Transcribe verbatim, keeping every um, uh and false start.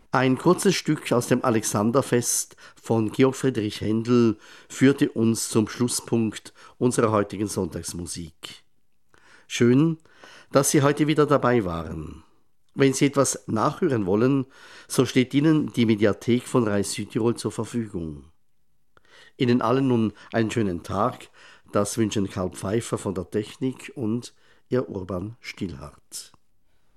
Ein kurzes Stück aus dem Alexanderfest von Georg Friedrich Händel führte uns zum Schlusspunkt unserer heutigen Sonntagsmusik. Schön, dass Sie heute wieder dabei waren. Wenn Sie etwas nachhören wollen, so steht Ihnen die Mediathek von Reis Südtirol zur Verfügung. Ihnen allen nun einen schönen Tag. Das wünschen Karl Pfeiffer von der Technik und Ihr Urban Stillhardt.